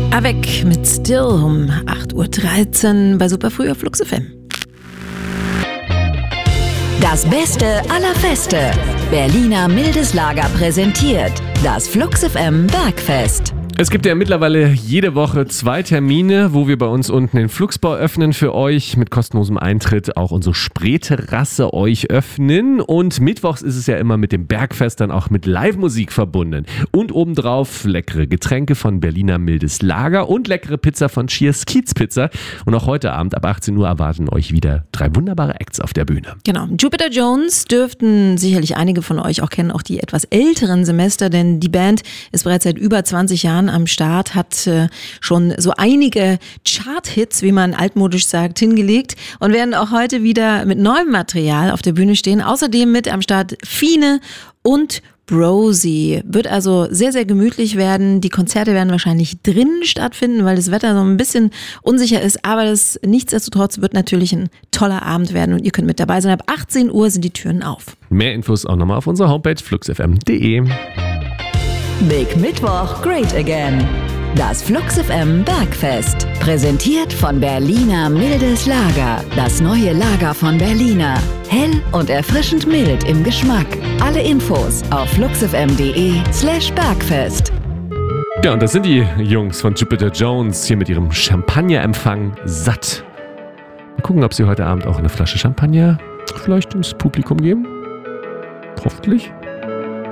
Avec mit Still um 8.13 Uhr bei Superfrüh auf Flux FM. Das Beste aller Feste. Berliner Mildes Lager präsentiert das Flux FM Bergfest. Es gibt ja mittlerweile jede Woche 2 Termine, wo wir bei uns unten den Fluxbau öffnen für euch. Mit kostenlosem Eintritt auch unsere Spreeterrasse euch öffnen. Und mittwochs ist es ja immer mit dem Bergfest dann auch mit Live-Musik verbunden. Und obendrauf leckere Getränke von Berliner Mildes Lager und leckere Pizza von Cheers Kiez Pizza. Und auch heute Abend ab 18 Uhr erwarten euch wieder 3 wunderbare Acts auf der Bühne. Genau. Jupiter Jones dürften sicherlich einige von euch auch kennen, auch die etwas älteren Semester, denn die Band ist bereits seit über 20 Jahren am Start, hat schon so einige Chart-Hits, wie man altmodisch sagt, hingelegt und werden auch heute wieder mit neuem Material auf der Bühne stehen. Außerdem mit am Start Fine und Brosi. Wird also sehr, sehr gemütlich werden. Die Konzerte werden wahrscheinlich drinnen stattfinden, weil das Wetter so ein bisschen unsicher ist, aber das nichtsdestotrotz wird natürlich ein toller Abend werden und ihr könnt mit dabei sein. Ab 18 Uhr sind die Türen auf. Mehr Infos auch nochmal auf unserer Homepage fluxfm.de. Big Mittwoch Great Again. Das Flux FM Bergfest. Präsentiert von Berliner Mildes Lager. Das neue Lager von Berliner. Hell und erfrischend mild im Geschmack. Alle Infos auf fluxfm.de/Bergfest. Ja, und das sind die Jungs von Jupiter Jones hier mit ihrem Champagnerempfang satt. Mal gucken, ob sie heute Abend auch eine Flasche Champagner vielleicht ins Publikum geben. Hoffentlich.